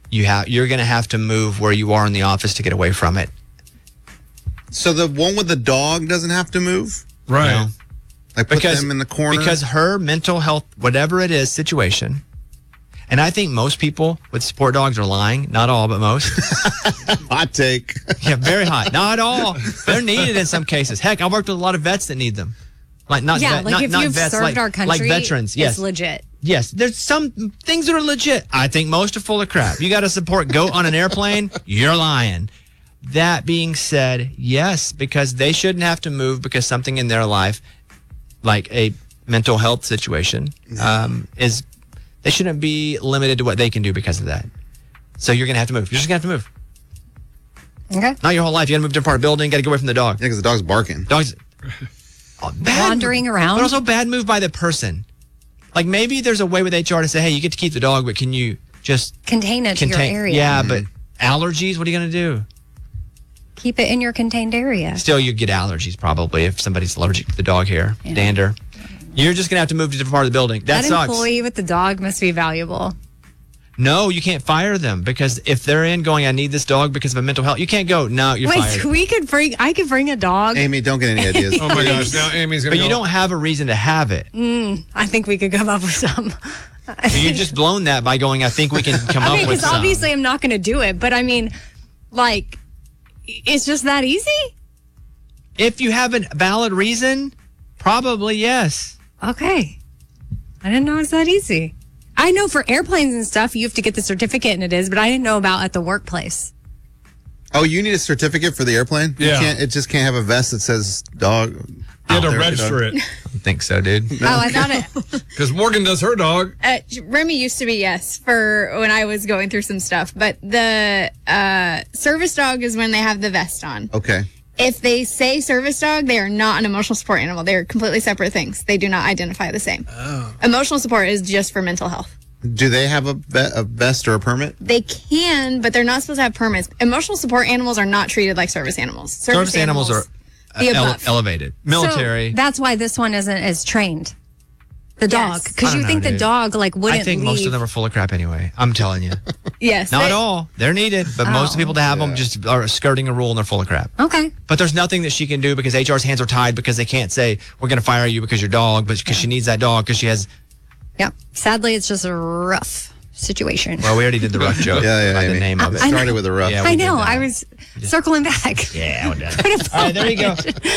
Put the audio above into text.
you're going to have to move where you are in the office to get away from it. So the one with the dog doesn't have to move? Right. No. Like put them in the corner? Because her mental health, whatever it is, situation, and I think most people with support dogs are lying. Not all, but most. Hot take. Yeah, very hot. Not all. They're needed in some cases. Heck, I worked with a lot of vets that need them. Like not Yeah, like if not you've vets, served our country, like veterans. Yes, it's legit. Yes, there's some things that are legit. I think most are full of crap. You got to support goat on an airplane, you're lying. That being said, yes, because they shouldn't have to move because something in their life, like a mental health situation, is they shouldn't be limited to what they can do because of that. So you're going to have to move. You're just going to have to move. Okay. Not your whole life. You got to move to a part of the building. Got to get away from the dog. Yeah, because the dog's barking. Dogs Wandering around. But also bad move by the person. Like maybe there's a way with HR to say, hey, you get to keep the dog, but can you just Contain it to your area. Yeah, but allergies, what are you going to do? Keep it in your contained area. Still, you get allergies probably if somebody's allergic to the dog hair, dander. You're just going to have to move to a different part of the building. That sucks. Employee with the dog must be valuable. No, you can't fire them because if they're in going, I need this dog because of a mental health, you can't go, no, you're fired. Wait, I could bring a dog. Amy, don't get any ideas. Oh my gosh, now Amy's going to But you don't have a reason to have it. I think we could come up with some. So you just blown that by going, I think we can come up with Because some. obviously I'm not going to do it, but I mean, like, it's just that easy? If you have a valid reason, probably yes. Okay. I didn't know it's that easy. I know for airplanes and stuff, you have to get the certificate and it is, but I didn't know about at the workplace. Oh, you need a certificate for the airplane? Yeah. It just can't have a vest that says dog. You had to register it. I don't think so, dude. Oh, I thought it. Because Morgan does her dog. Remy used to be, yes, for when I was going through some stuff. But the service dog is when they have the vest on. Okay. If they say service dog, they are not an emotional support animal. They are completely separate things. They do not identify the same. Oh. Emotional support is just for mental health. Do they have a vest or a permit? They can, but they're not supposed to have permits. Emotional support animals are not treated like service animals. Service animals are the above. elevated. Military. So that's why this one isn't as trained. The dog. Yes. Because you think the dog wouldn't I think most of them are full of crap anyway. I'm telling you. Yes. Not all. They're needed. But most of the people that have them just are skirting a rule and they're full of crap. Okay. But there's nothing that she can do because HR's hands are tied because they can't say, we're going to fire you because you're dog, but because she needs that dog because she has. Yep. Sadly, it's just a rough situation. Well, we already did the rough joke by the name of it. Started with a rough. Yeah, I we know. did that. I was circling back. Yeah, we're done. All right, there you go.